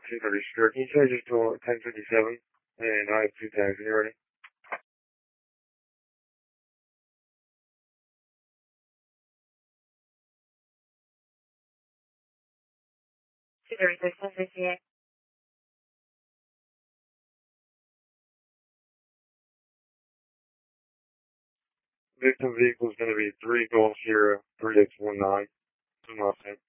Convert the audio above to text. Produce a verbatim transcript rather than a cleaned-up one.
two thirty Spirit. Can you change it to ten fifty-seven? And I have two tags. You ready? two thirty-six, ten fifty-eight. Victim vehicle is going to be three Golf Sierra three X one nine. Two Mustang.